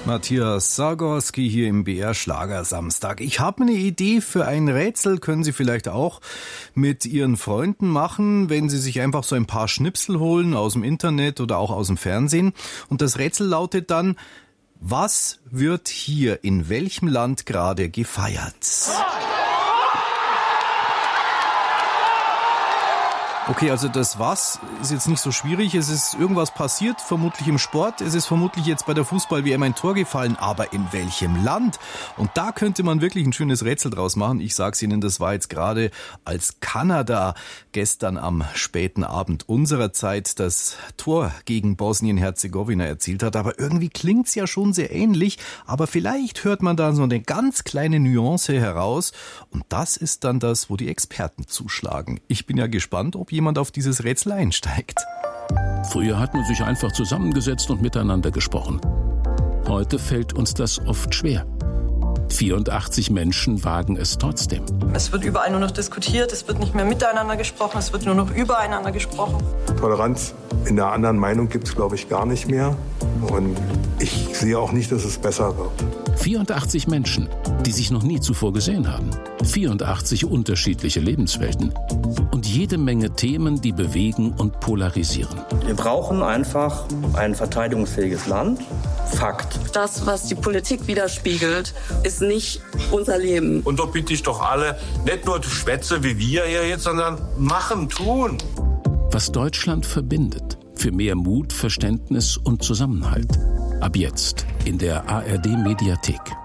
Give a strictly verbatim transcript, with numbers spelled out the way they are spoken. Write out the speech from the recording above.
Matthias Zagorski hier im B R Schlagersamstag. Ich habe eine Idee für ein Rätsel, können Sie vielleicht auch mit Ihren Freunden machen, wenn Sie sich einfach so ein paar Schnipsel holen aus dem Internet oder auch aus dem Fernsehen. Und das Rätsel lautet dann: Was wird hier in welchem Land gerade gefeiert? Okay, also das Was ist jetzt nicht so schwierig. Es ist irgendwas passiert, vermutlich im Sport. Es ist vermutlich jetzt bei der Fußball-W M ein Tor gefallen. Aber in welchem Land? Und da könnte man wirklich ein schönes Rätsel draus machen. Ich sag's Ihnen, das war jetzt gerade, als Kanada gestern am späten Abend unserer Zeit das Tor gegen Bosnien-Herzegowina erzielt hat. Aber irgendwie klingt's ja schon sehr ähnlich. Aber vielleicht hört man da so eine ganz kleine Nuance heraus. Und das ist dann das, wo die Experten zuschlagen. Ich bin ja gespannt, ob jemand auf dieses Rätsel einsteigt. Früher hat man sich einfach zusammengesetzt und miteinander gesprochen. Heute fällt uns das oft schwer. vierundachtzig Menschen wagen es trotzdem. Es wird überall nur noch diskutiert, es wird nicht mehr miteinander gesprochen, es wird nur noch übereinander gesprochen. Toleranz in der anderen Meinung gibt es, glaube ich, gar nicht mehr. Und ich sehe auch nicht, dass es besser wird. vierundachtzig Menschen, die sich noch nie zuvor gesehen haben. vierundachtzig unterschiedliche Lebenswelten. Und jede Menge Themen, die bewegen und polarisieren. Wir brauchen einfach ein verteidigungsfähiges Land. Fakt. Das, was die Politik widerspiegelt, ist nicht unser Leben. Und da bitte ich doch alle, nicht nur Schwätze wie wir hier jetzt, sondern machen, tun. Was Deutschland verbindet. Für mehr Mut, Verständnis und Zusammenhalt. Ab jetzt in der A R D Mediathek.